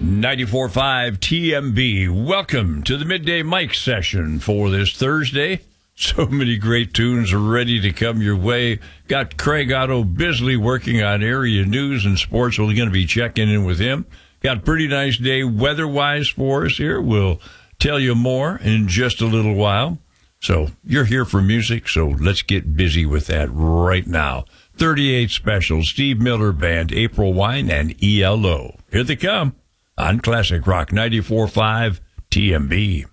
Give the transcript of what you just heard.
94.5 TMB. Welcome to the Midday Mike session for this Thursday. So many great tunes are ready to come your way. Got Craig Otto Bisley working on area news and sports. We're going to be checking in with him. Got a pretty nice day weather-wise for us here. We'll tell you more in just a little while. So you're here for music, so let's get busy with that right now. 38 Special, Steve Miller Band, April Wine, and ELO. Here they come on Classic Rock 94.5 TMB.